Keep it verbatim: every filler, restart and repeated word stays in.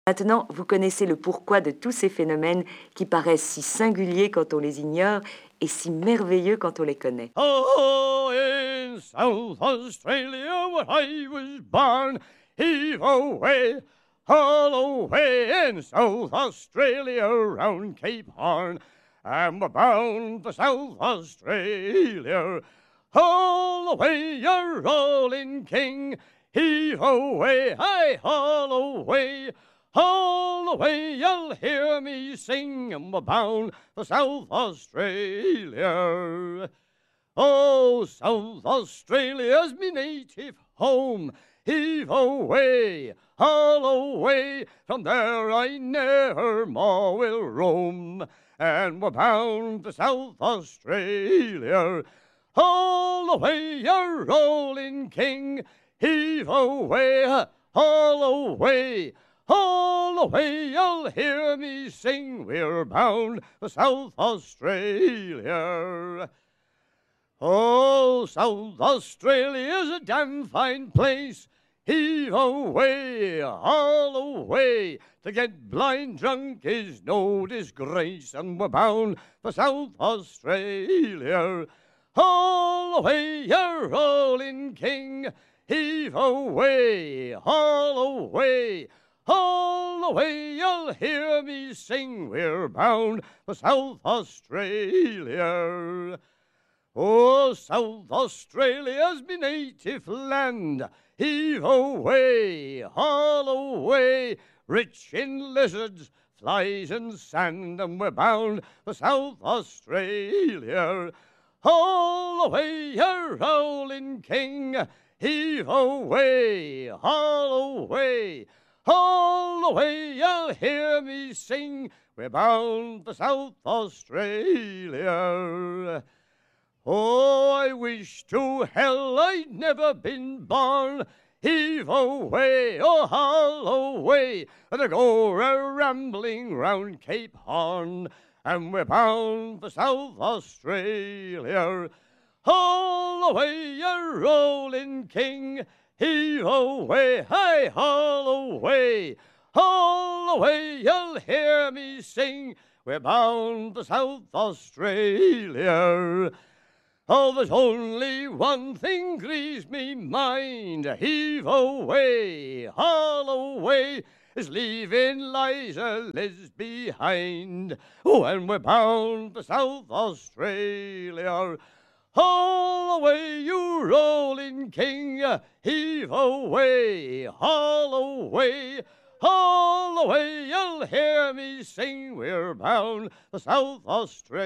Maintenant, vous connaissez le pourquoi de tous ces phénomènes qui paraissent si singuliers quand on les ignore et si merveilleux quand on les connaît. Oh, in South Australia where I was born, heave away, all away in South Australia round Cape Horn, and we're bound for South Australia. All away, you're rolling king, heave away, hi, all away. All the way you'll hear me sing, and we're bound for South Australia. Oh, South Australia's me native home. Heave away, all away, from there I never more will roam. And we're bound for South Australia. All the way you're rolling king, heave away, all away. All the way you'll hear me sing, we're bound for South Australia. Oh, South Australia's a damn fine place. Heave away, all away. To get blind drunk is no disgrace, and we're bound for South Australia. All the way you're rolling king, heave away, all away. All the way you'll hear me sing, we're bound for South Australia. Oh, South Australia's me native land. Heave away, all away, rich in lizards, flies and sand, and we're bound for South Australia. All the way you're rolling king, heave away, all away. All the way you'll hear me sing, we're bound for South Australia. Oh, I wish to hell I'd never been born. Heave away, oh, all away, and go a-rambling round Cape Horn, and we're bound for South Australia. All the way you're rolling king, heave away, hi, all away, all away, you'll hear me sing, we're bound for South Australia. Oh, there's only one thing grieves me mind, heave away, all away, is leaving Liza Liz behind. Oh, and we're bound for South Australia. All away, you rolling king, heave away, all away, all away, you'll hear me sing, we're bound for South Australia.